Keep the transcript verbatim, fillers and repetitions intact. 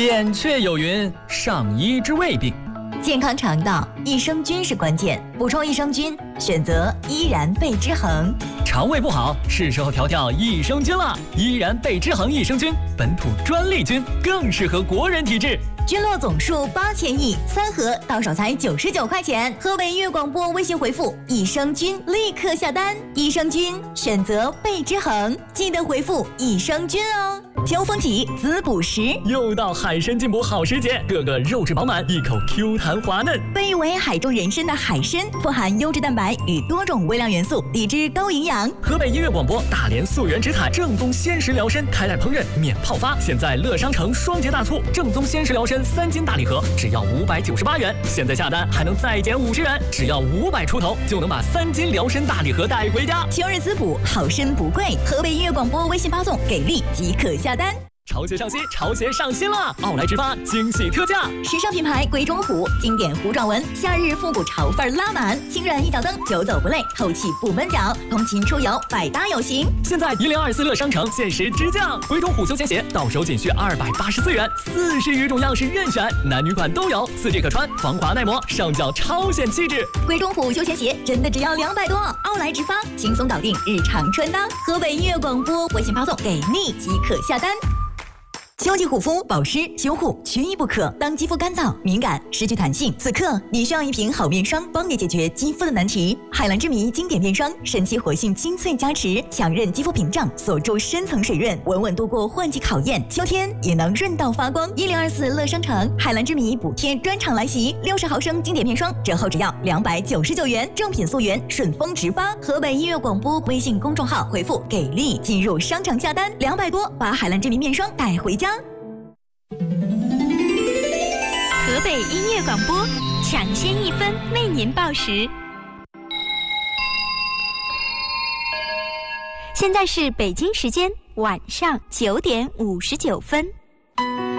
扁鹊有云：上医之未病。 健康肠道，益生菌是关键。补充益生菌，选择依然贝之恒。 肠胃不好，是时候调调益生菌了。依然贝之恒益生菌，本土专利菌，更适合国人体质。 菌落总数八千亿，三盒到手才九十九块钱。河北音乐广播微信回复益生菌，立刻下单。益生菌选择贝之恒，记得回复益生菌哦。秋风起，滋补时， 又到海参进补好时节，个个肉质饱满，一口 Q 弹滑嫩。 被誉为海中人参的海参，富含优质蛋白与多种微量元素，抵制高营养。 河北音乐广播大连溯源植采正宗鲜食疗参，开袋烹饪免泡发，现在乐商城双节大促，正宗鲜食疗参三斤大礼盒只要五百九十八元，现在下单还能再减五十元，只要五百出头就能把三斤疗参大礼盒带回家。 秋日滋补，好参不贵。河北音乐广播微信发送给力即可下单。 潮鞋上新，潮鞋上新了！奥莱直发惊喜特价， 时尚品牌鬼冢虎，经典弧状纹，夏日复古潮范拉满，轻软一脚蹬，久走不累，透气不闷脚，通勤出游百搭有型。 现在一零二四乐商城限时直降，鬼冢虎休闲鞋到手仅需二百八十四元，四十余种样式任选，男女款都有，四 G 可穿，防滑耐磨，上脚超显气质。 鬼冢虎休闲鞋真的只要两百多，奥莱直发轻松搞定日常穿搭。河北音乐广播微信发送给力即可下单。秋季护肤保湿修护缺一不可。当肌肤干燥、敏感、失去弹性，此刻你需要一瓶好面霜，帮你解决肌肤的难题。海蓝之谜经典面霜，神奇活性精粹加持，强韧肌肤屏障，锁住深层水润，稳稳度过换季考验。秋天也能润到发光。一零二四乐商城海蓝之谜补贴专场来袭，六十毫升经典面霜折后只要两百九十九元，正品溯源，顺丰直发。河北音乐广播微信公众号回复给力进入商场下单，两百多把海蓝之谜面霜带回家。 河北音乐广播抢先一分为您报时，现在是北京时间晚上九点五十九分。